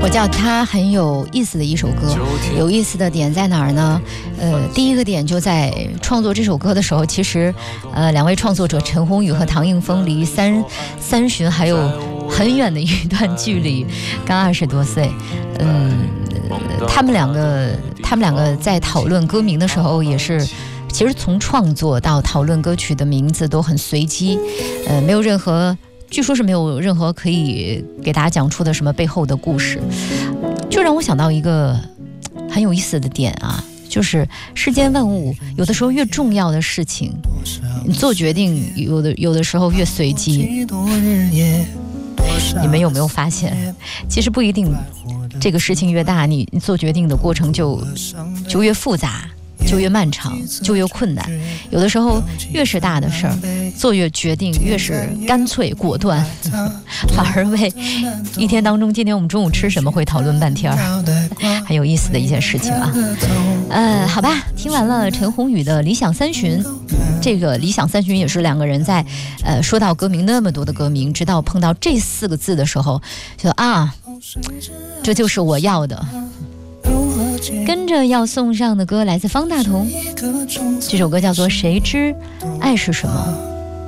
我叫它很有意思的一首歌。有意思的点在哪儿呢？第一个点就在创作这首歌的时候，其实两位创作者陈鸿宇和唐映枫离三旬还有很远的一段距离，刚20多岁。他们两个在讨论歌名的时候也是，其实从创作到讨论歌曲的名字都很随机，没有任何，据说是没有任何可以给大家讲出的什么背后的故事，就让我想到一个很有意思的点啊，就是世间万物有的时候越重要的事情，你做决定有的时候越随机。你们有没有发现，其实不一定这个事情越大，你做决定的过程就越复杂，就越漫长，就越困难。有的时候越是大的事儿，做越决定越是干脆果断，反而为一天当中今天我们中午吃什么会讨论半天，很有意思的一件事情啊。好吧，听完了陈鸿宇的《理想三旬》，这个《理想三旬》也是两个人在说到歌名那么多的歌名，直到碰到这4个字的时候，就这就是我要的。跟着要送上的歌来自方大同，这首歌叫做《谁知爱是什么》。